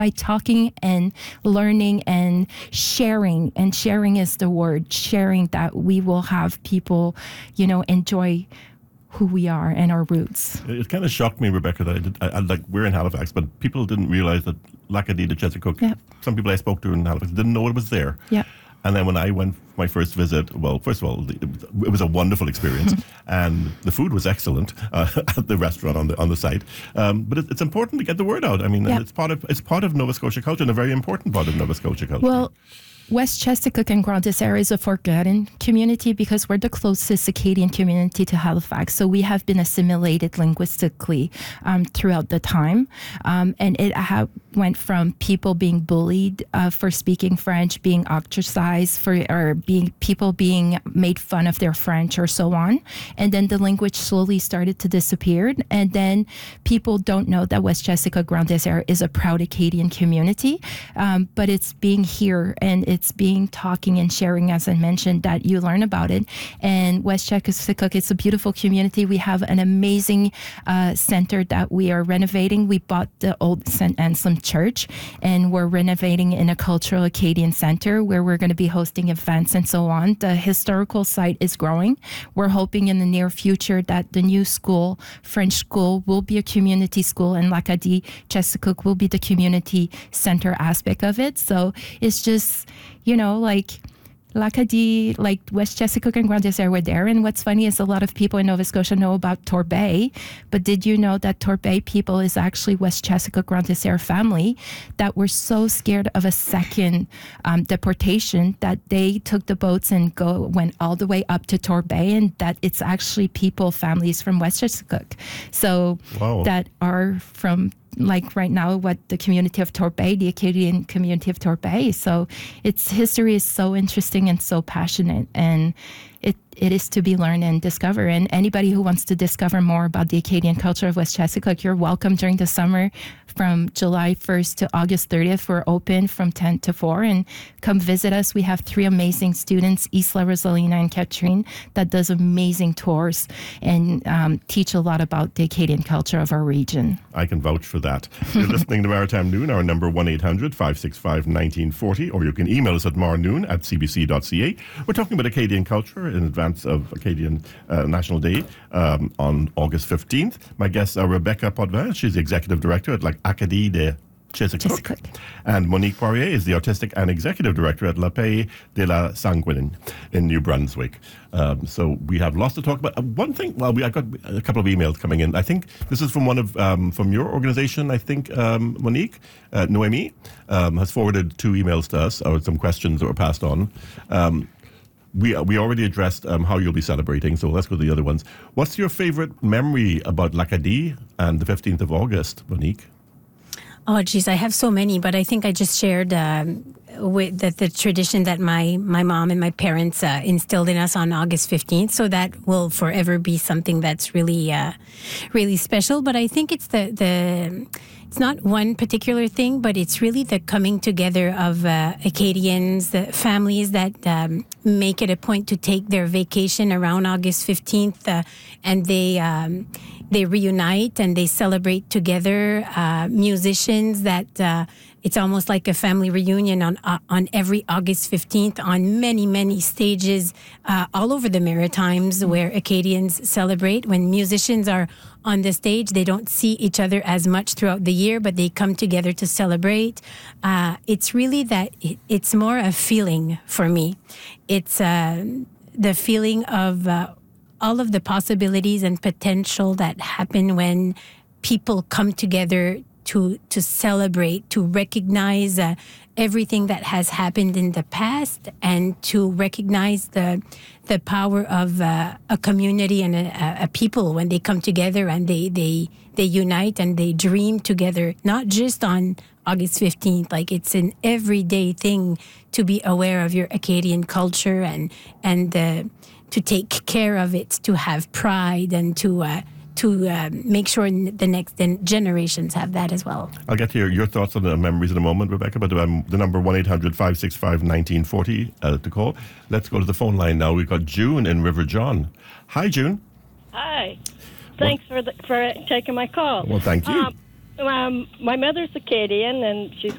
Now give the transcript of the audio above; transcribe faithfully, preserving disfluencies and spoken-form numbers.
by talking and learning and sharing, and sharing is the word, sharing, that we will have people, you know, enjoy who we are and our roots. It kind of shocked me, Rebecca, that I did, I, I, like we're in Halifax, but people didn't realize that L'Acadie de Chesapeake, yep. some people I spoke to in Halifax didn't know it was there. Yeah. And then when I went for my first visit, well, first of all, it was a wonderful experience, and the food was excellent uh, at the restaurant on the on the site. Um, but it, it's important to get the word out. I mean, yep. it's part of it's part of Nova Scotia culture, and a very important part of Nova Scotia culture. Well, West Chesapeake and Grand Dessert is a forgotten community because we're the closest Acadian community to Halifax. So we have been assimilated linguistically um, throughout the time. Um, and it ha- went from people being bullied uh, for speaking French, being ostracized, for, or being people being made fun of their French or so on. And then the language slowly started to disappear. And then people don't know that West Chesapeake Grand Dessert is a proud Acadian community. Um, but it's being here, and it's It's being talking and sharing, as I mentioned, that you learn about it. And West Chesapeake, it's a beautiful community. We have an amazing uh, center that we are renovating. We bought the old Saint Anselm Church, and we're renovating in a cultural Acadian center where we're going to be hosting events and so on. The historical site is growing. We're hoping in the near future that the new school, French school, will be a community school, and L'Acadie Chesapeake will be the community center aspect of it. So it's just, you know, like L'Acadie, like West Chesapeake and Grand Dessert were there. And what's funny is a lot of people in Nova Scotia know about Torbay, but did you know that Torbay people is actually West Chesapeake Grand Dessert family that were so scared of a second um, deportation that they took the boats and go went all the way up to Torbay, and that it's actually people, families from West Chesapeake. So wow. that are from, like right now, what the community of Torbay, the Acadian community of Torbay. So its history is so interesting and so passionate, and it it is to be learned and discovered. And anybody who wants to discover more about the Acadian culture of West Chesapeake, you're welcome during the summer from July first to August thirtieth. We're open from ten to four, and come visit us. We have three amazing students, Isla, Rosalina, and Katrine, that does amazing tours and um, teach a lot about the Acadian culture of our region. I can vouch for that. You're listening to Maritime Noon, our number one eight hundred five six five one nine four zero, or you can email us at marnoon at c b c dot c a. We're talking about Acadian culture in advance of Acadian uh, National Day um, on August fifteenth. My guests are Rebecca Potvin. She's the executive director at L'Acadie de Chesapeake. And Monique Poirier is the artistic and executive director at La Paix de la Sanguine in New Brunswick. Um, so we have lots to talk about. Uh, one thing, well, we, I got a couple of emails coming in. I think this is from one of, um, from your organization, I think, um, Monique, uh, Noemi, um, has forwarded two emails to us, or some questions that were passed on. Um, We we already addressed um, how you'll be celebrating, so let's go to the other ones. What's your favorite memory about L'Acadie and the fifteenth of August, Monique? Oh, geez, I have so many, but I think I just shared um, with the, the tradition that my, my mom and my parents uh, instilled in us on August fifteenth. So that will forever be something that's really, uh, really special. But I think it's the the it's not one particular thing, but it's really the coming together of uh, Acadians, the families that um, make it a point to take their vacation around August fifteenth, uh, and they um, they reunite and they celebrate together. Uh, musicians that uh, it's almost like a family reunion on uh, on every August fifteenth on many, many stages uh, all over the Maritimes where Acadians celebrate. When musicians are on the stage, they don't see each other as much throughout the year, but they come together to celebrate. Uh, it's really that it, it's more a feeling for me. It's uh, the feeling of uh, all of the possibilities and potential that happen when people come together to to celebrate, to recognize uh, everything that has happened in the past, and to recognize the the power of uh, a community and a, a people when they come together and they, they they unite and they dream together, not just on August fifteenth. Like, it's an everyday thing to be aware of your Acadian culture and and uh, to take care of it, to have pride, and to uh, to uh, make sure the next generations have that as well. I'll get to your, your thoughts on the memories in a moment, Rebecca, but um, the number one eight hundred five six five one nine four zero uh, to call. Let's go to the phone line now. We've got June in River John. Hi, June. Hi. Thanks well, for the, for taking my call. Well, thank you. Um, um, my mother's Acadian, and she's